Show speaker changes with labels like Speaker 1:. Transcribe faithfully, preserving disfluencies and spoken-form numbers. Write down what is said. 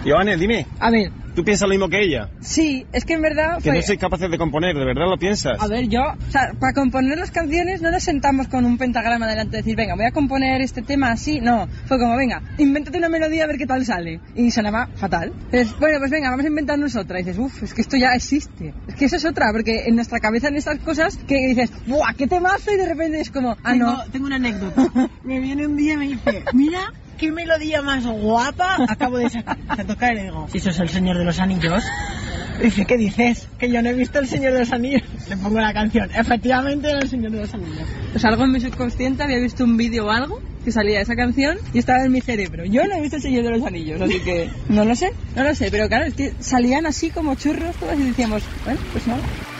Speaker 1: Johannes, dime.
Speaker 2: A ver.
Speaker 1: ¿Tú piensas lo mismo que ella?
Speaker 2: Sí, es que en verdad...
Speaker 1: Que
Speaker 2: fue...
Speaker 1: no sois capaces de componer, ¿de verdad lo piensas?
Speaker 2: A ver, yo... O sea, para componer las canciones no nos sentamos con un pentagrama delante de decir, venga, voy a componer este tema así. No, fue como, venga, invéntate una melodía a ver qué tal sale. Y sonaba fatal. Entonces, bueno, pues venga, vamos a inventarnos otra. Y dices, uff, es que esto ya existe. Es que eso es otra, porque en nuestra cabeza en estas cosas que dices, ¡buah, qué temazo! Y de repente es como, ah,
Speaker 3: tengo,
Speaker 2: no.
Speaker 3: Tengo una anécdota. Me viene un día y me dice, mira... ¿Qué melodía más guapa acabo de sacar? Se toca y le digo, ¿eso es el Señor de los Anillos? Dice, ¿qué dices? Que yo no he visto el Señor de los Anillos. Le pongo la canción. Efectivamente era el Señor de los Anillos.
Speaker 2: Pues algo en mi subconsciente había visto un vídeo o algo que salía esa canción y estaba en mi cerebro. Yo no he visto el Señor de los Anillos, así que no lo sé, no lo sé. Pero claro, es que salían así como churros todas y decíamos, bueno, pues no.